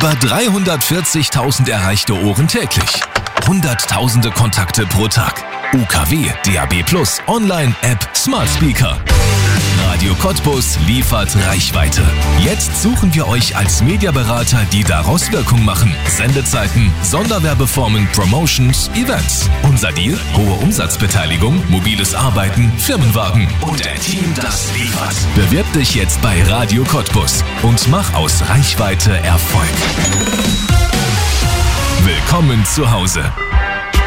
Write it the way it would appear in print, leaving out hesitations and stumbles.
Über 340.000 erreichte Ohren täglich. Hunderttausende Kontakte pro Tag. UKW, DAB+, Online-App, Smart Speaker. Radio Cottbus liefert Reichweite. Jetzt suchen wir euch als Mediaberater, die daraus Wirkung machen. Sendezeiten, Sonderwerbeformen, Promotions, Events. Unser Deal? Hohe Umsatzbeteiligung, mobiles Arbeiten, Firmenwagen und ein Team, das liefert. Bewirb dich jetzt bei Radio Cottbus und mach aus Reichweite Erfolg. Willkommen zu Hause.